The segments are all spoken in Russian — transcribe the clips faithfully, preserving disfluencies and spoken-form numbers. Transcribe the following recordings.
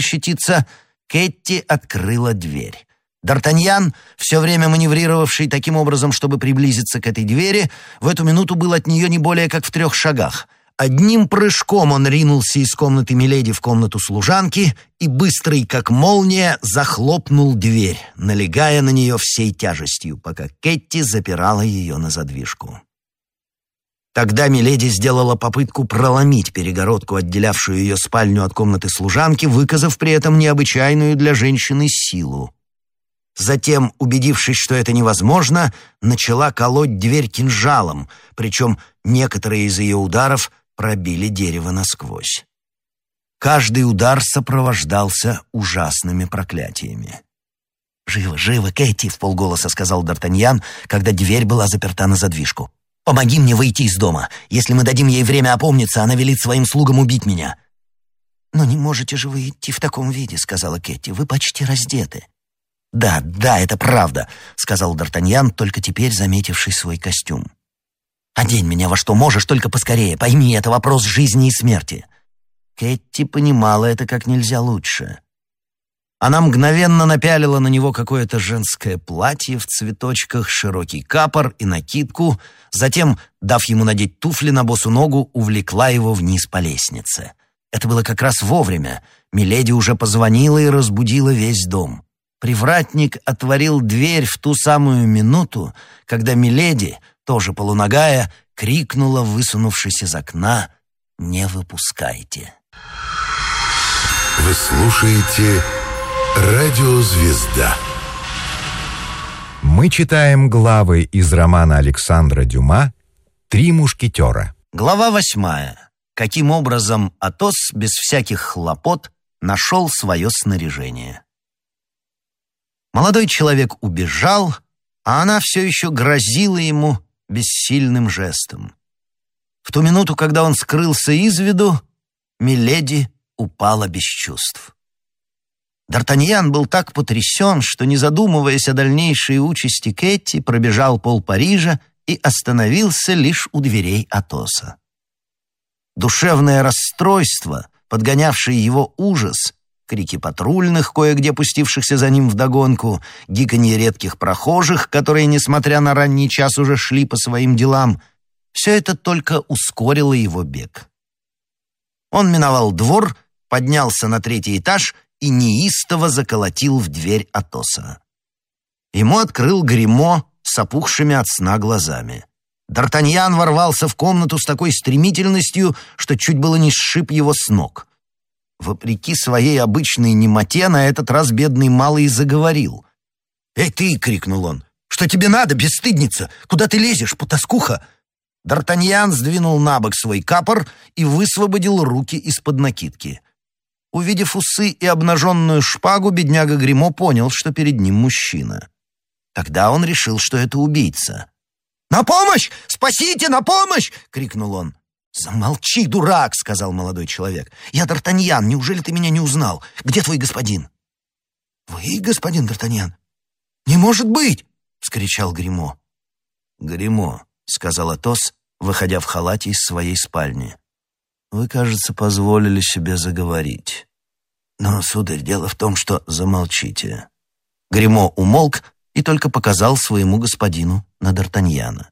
защититься, Кэти открыла дверь. Д'Артаньян, все время маневрировавший таким образом, чтобы приблизиться к этой двери, в эту минуту был от нее не более как в трех шагах. Одним прыжком он ринулся из комнаты миледи в комнату служанки и, быстрый как молния, захлопнул дверь, налегая на нее всей тяжестью, пока Кэти запирала ее на задвижку. Тогда миледи сделала попытку проломить перегородку, отделявшую ее спальню от комнаты служанки, выказав при этом необычайную для женщины силу. Затем, убедившись, что это невозможно, начала колоть дверь кинжалом, причем некоторые из ее ударов пробили дерево насквозь. Каждый удар сопровождался ужасными проклятиями. «Живо, живо, Кэти!» — вполголоса сказал Д'Артаньян, когда дверь была заперта на задвижку. «Помоги мне выйти из дома. Если мы дадим ей время опомниться, она велит своим слугам убить меня». «Но не можете же вы идти в таком виде», — сказала Кэти. «Вы почти раздеты». «Да, да, это правда», — сказал Д'Артаньян, только теперь заметивший свой костюм. «Одень меня во что можешь, только поскорее. Пойми, это вопрос жизни и смерти». Кэти понимала это как нельзя лучше. Она мгновенно напялила на него какое-то женское платье в цветочках, широкий капор и накидку, затем, дав ему надеть туфли на босу ногу, увлекла его вниз по лестнице. Это было как раз вовремя. Миледи уже позвонила и разбудила весь дом. Привратник отворил дверь в ту самую минуту, когда миледи, тоже полуногая, крикнула, высунувшись из окна: «Не выпускайте!» Вы слушаете «Радио Звезда». Мы читаем главы из романа Александра Дюма «Три мушкетера». Глава восьмая. Каким образом Атос без всяких хлопот нашел свое снаряжение. Молодой человек убежал, а она все еще грозила ему бессильным жестом. В ту минуту, когда он скрылся из виду, миледи упала без чувств. Д'Артаньян был так потрясен, что, не задумываясь о дальнейшей участи Кэти, пробежал пол Парижа и остановился лишь у дверей Атоса. Душевное расстройство, подгонявшее его ужас, крики патрульных, кое-где пустившихся за ним вдогонку, гиканье редких прохожих, которые, несмотря на ранний час, уже шли по своим делам, все это только ускорило его бег. Он миновал двор, поднялся на третий этаж и неистово заколотил в дверь Атоса. Ему открыл гримо с опухшими от сна глазами. Д'Артаньян ворвался в комнату с такой стремительностью, что чуть было не сшиб его с ног. Вопреки своей обычной немоте, на этот раз бедный малый заговорил. «Эй, ты!» — крикнул он. «Что тебе надо, бесстыдница? Куда ты лезешь, потаскуха?» Д'Артаньян сдвинул на бок свой капор и высвободил руки из-под накидки. Увидев усы и обнаженную шпагу, бедняга Гримо понял, что перед ним мужчина. Тогда он решил, что это убийца. «На помощь! Спасите, на помощь!» — крикнул он. «Замолчи, дурак!» — сказал молодой человек. «Я Д'Артаньян, неужели ты меня не узнал? Где твой господин?» «Вы, господин Д'Артаньян?» «Не может быть!» — вскричал Гримо. «Гримо», — сказал Атос, выходя в халате из своей спальни. «Вы, кажется, позволили себе заговорить. Но, сударь, дело в том, что...» «Замолчите». Гримо умолк и только показал своему господину на Д'Артаньяна.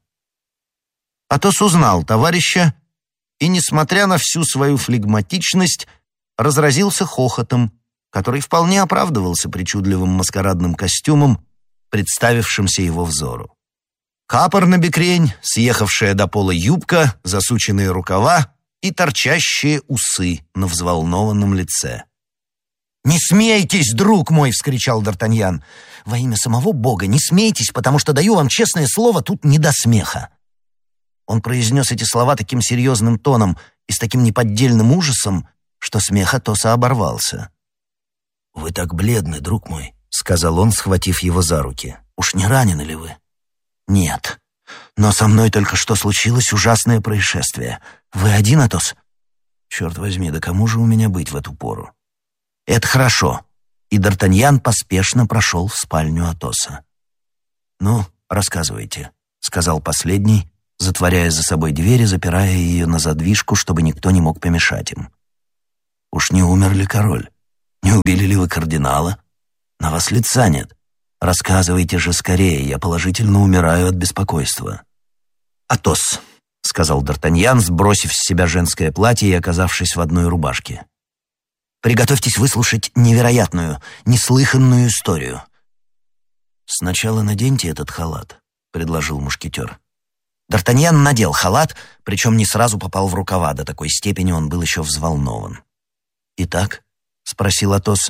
Атос узнал товарища и, несмотря на всю свою флегматичность, разразился хохотом, который вполне оправдывался причудливым маскарадным костюмом, представившимся его взору. Капор на бекрень, съехавшая до пола юбка, засученные рукава и торчащие усы на взволнованном лице. «Не смейтесь, друг мой!» — вскричал Д'Артаньян. «Во имя самого Бога, не смейтесь, потому что, даю вам честное слово, тут не до смеха». Он произнес эти слова таким серьезным тоном и с таким неподдельным ужасом, что смех Атоса оборвался. «Вы так бледны, друг мой», — сказал он, схватив его за руки. «Уж не ранены ли вы?» «Нет. Но со мной только что случилось ужасное происшествие. Вы один, Атос?» «Черт возьми, да кому же у меня быть в эту пору?» «Это хорошо». И Д'Артаньян поспешно прошел в спальню Атоса. «Ну, рассказывайте», — сказал последний, затворяя за собой дверь и запирая ее на задвижку, чтобы никто не мог помешать им. «Уж не умер ли король?» Не убили ли вы кардинала? На вас лица нет. Рассказывайте же скорее, я положительно умираю от беспокойства». «Атос», — сказал Д'Артаньян, сбросив с себя женское платье и оказавшись в одной рубашке. «Приготовьтесь выслушать невероятную, неслыханную историю». «Сначала наденьте этот халат», — предложил мушкетер. Д'Артаньян надел халат, причем не сразу попал в рукава, до такой степени он был еще взволнован. «Итак?» — спросил Атос.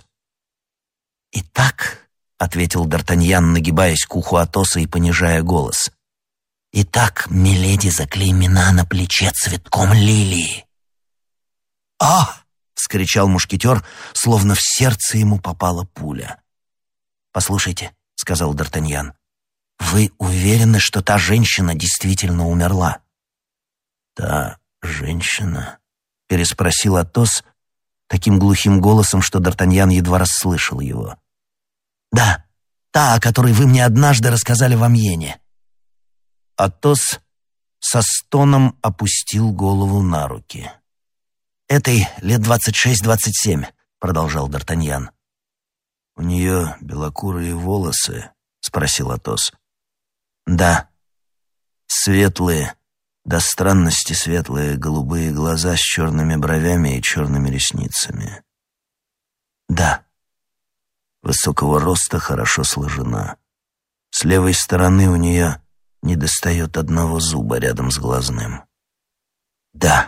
«Итак», — ответил Д'Артаньян, нагибаясь к уху Атоса и понижая голос. «Итак, миледи заклеймена на плече цветком лилии». «А!» — вскричал мушкетер, словно в сердце ему попала пуля. «Послушайте», — сказал Д'Артаньян, — «вы уверены, что та женщина действительно умерла?» «Та женщина?» — переспросил Атос таким глухим голосом, что Д'Артаньян едва расслышал его. «Да, та, о которой вы мне однажды рассказали в Амьене». Атос со стоном опустил голову на руки. «Этой лет двадцать шесть-двадцать семь», — продолжал Д'Артаньян. «У нее белокурые волосы?» — спросил Атос. «Да, светлые, до странности светлые голубые глаза с черными бровями и черными ресницами». «Да». «Высокого роста, хорошо сложена. С левой стороны у нее недостает одного зуба рядом с глазным». «Да».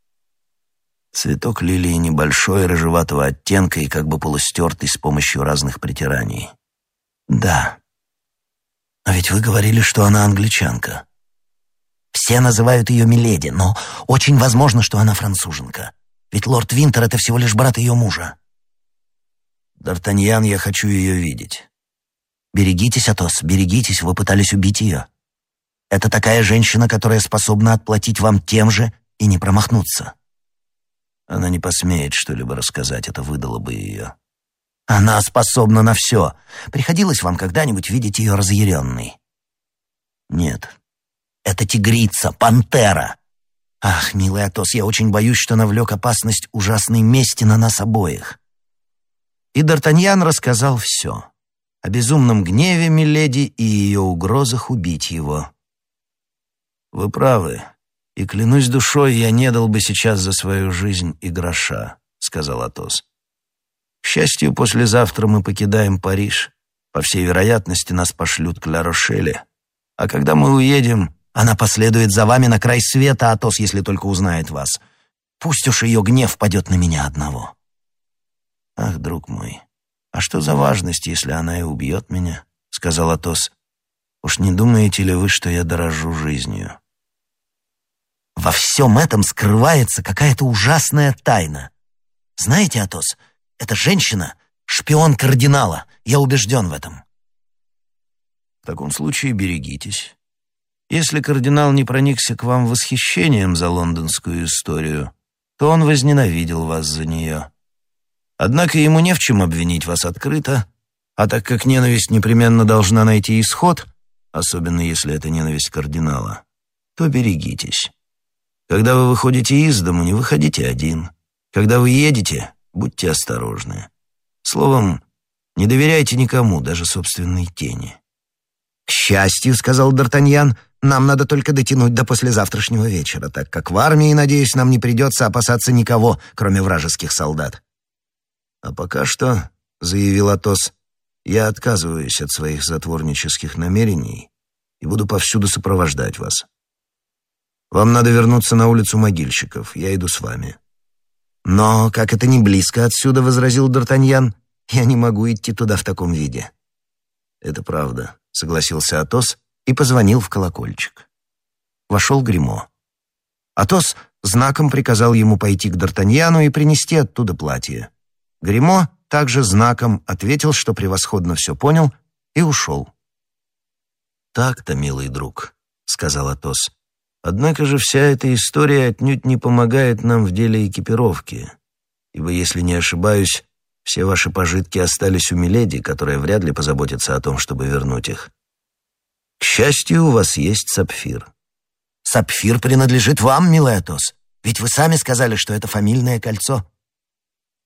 Цветок лилии небольшой, рыжеватого оттенка и как бы полустертый с помощью разных притираний. «Да». «А ведь вы говорили, что она англичанка». «Все называют ее миледи, но очень возможно, что она француженка. Ведь лорд Винтер — это всего лишь брат ее мужа». «Д'Артаньян, я хочу ее видеть». «Берегитесь, Атос, берегитесь, вы пытались убить ее. Это такая женщина, которая способна отплатить вам тем же и не промахнуться». «Она не посмеет что-либо рассказать, это выдало бы ее». «Она способна на все. Приходилось вам когда-нибудь видеть ее разъяренной?» «Нет». «Это тигрица, пантера. Ах, милый Атос, я очень боюсь, что навлек опасность ужасной мести на нас обоих». И Д'Артаньян рассказал все. О безумном гневе миледи и ее угрозах убить его. «Вы правы, и, клянусь душой, я не дал бы сейчас за свою жизнь и гроша», — сказал Атос. «К счастью, послезавтра мы покидаем Париж. По всей вероятности, нас пошлют к Ля-Рошеле. А когда мы уедем, она последует за вами на край света, Атос, если только узнает вас. Пусть уж ее гнев падет на меня одного». «Ах, друг мой, а что за важность, если она и убьет меня?» — сказал Атос. «Уж не думаете ли вы, что я дорожу жизнью?» «Во всем этом скрывается какая-то ужасная тайна. Знаете, Атос, эта женщина — шпион кардинала, я убежден в этом». «В таком случае берегитесь. Если кардинал не проникся к вам восхищением за лондонскую историю, то он возненавидел вас за нее. Однако ему не в чем обвинить вас открыто, а так как ненависть непременно должна найти исход, особенно если это ненависть кардинала, то берегитесь. Когда вы выходите из дому, не выходите один. Когда вы едете, будьте осторожны. Словом, не доверяйте никому, даже собственной тени». «К счастью, — сказал Д'Артаньян, — нам надо только дотянуть до послезавтрашнего вечера, так как в армии, надеюсь, нам не придется опасаться никого, кроме вражеских солдат». «А пока что, — заявил Атос, — я отказываюсь от своих затворнических намерений и буду повсюду сопровождать вас. Вам надо вернуться на улицу Могильщиков, я иду с вами». «Но как это не близко отсюда, — возразил Д'Артаньян, — я не могу идти туда в таком виде». «Это правда», — согласился Атос и позвонил в колокольчик. Вошел Гримо. Атос знаком приказал ему пойти к Д'Артаньяну и принести оттуда платье. Гримо также знаком ответил, что превосходно все понял, и ушел. «Так-то, милый друг», — сказал Атос. «Однако же вся эта история отнюдь не помогает нам в деле экипировки, ибо, если не ошибаюсь, все ваши пожитки остались у миледи, которая вряд ли позаботится о том, чтобы вернуть их. К счастью, у вас есть сапфир». «Сапфир принадлежит вам, милый Атос, ведь вы сами сказали, что это фамильное кольцо».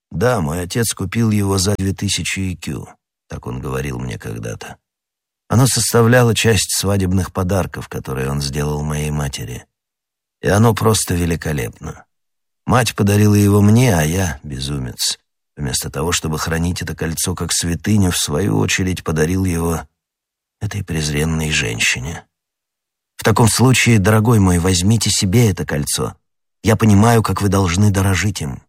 Да, мой отец купил его за две тысячи и кью, так он говорил мне когда-то. Оно составляло часть свадебных подарков, которые он сделал моей матери. И оно просто великолепно. Мать подарила его мне, а я, безумец, вместо того, чтобы хранить это кольцо как святыню, в свою очередь подарил его этой презренной женщине. В таком случае, дорогой мой, возьмите себе это кольцо. Я понимаю, как вы должны дорожить им.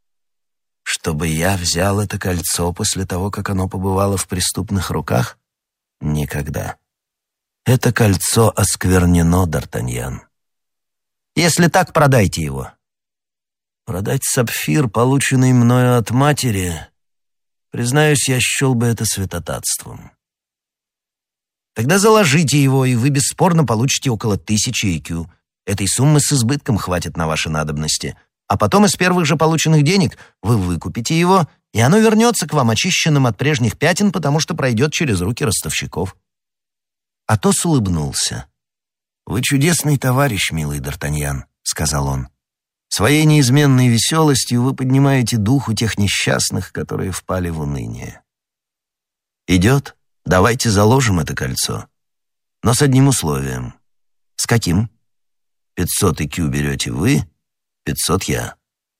Чтобы я взял это кольцо после того, как оно побывало в преступных руках? Никогда. Это кольцо осквернено, Д'Артаньян. Если так, продайте его. Продать сапфир, полученный мною от матери, признаюсь, я счел бы это святотатством. Тогда заложите его, и вы бесспорно получите около тысячи и кью. Этой суммы с избытком хватит на ваши надобности. А потом из первых же полученных денег вы выкупите его, и оно вернется к вам очищенным от прежних пятен, потому что пройдет через руки ростовщиков. Атос улыбнулся. «Вы чудесный товарищ, милый Д'Артаньян», — сказал он. «Своей неизменной веселостью вы поднимаете дух у тех несчастных, которые впали в уныние. Идет? Давайте заложим это кольцо. Но с одним условием». «С каким?» «Пятьсот и кью берете вы, пятьсот я».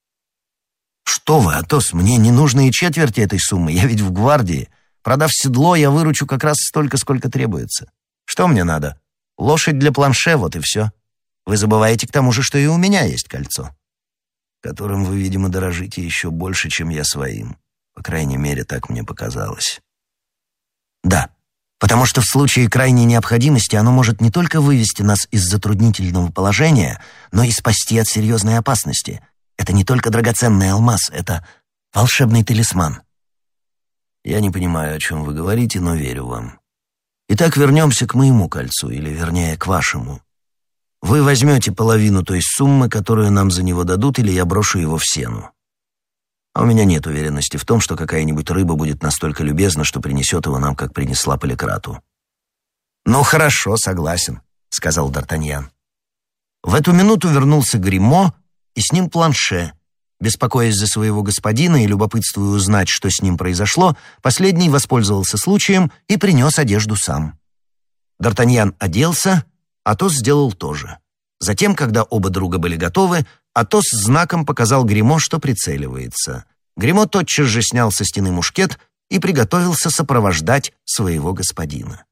«Что вы, Атос, мне не нужны и четверти этой суммы, я ведь в гвардии. Продав седло, я выручу как раз столько, сколько требуется. Что мне надо? Лошадь для планше, вот и все. Вы забываете к тому же, что и у меня есть кольцо, которым вы, видимо, дорожите еще больше, чем я своим. По крайней мере, так мне показалось». «Да, потому что в случае крайней необходимости оно может не только вывести нас из затруднительного положения, но и спасти от серьезной опасности. Это не только драгоценный алмаз, это волшебный талисман». «Я не понимаю, о чем вы говорите, но верю вам. Итак, вернемся к моему кольцу, или, вернее, к вашему. Вы возьмете половину той суммы, которую нам за него дадут, или я брошу его в сену. А у меня нет уверенности в том, что какая-нибудь рыба будет настолько любезна, что принесет его нам, как принесла Поликрату». «Ну, хорошо, согласен», — сказал Д'Артаньян. В эту минуту вернулся Гримо, и с ним Планше. Беспокоясь за своего господина и любопытствуя узнать, что с ним произошло, последний воспользовался случаем и принес одежду сам. Д'Артаньян оделся, Атос сделал то же. Затем, когда оба друга были готовы, Атос знаком показал Гримо, что прицеливается. Гримо тотчас же снял со стены мушкет и приготовился сопровождать своего господина.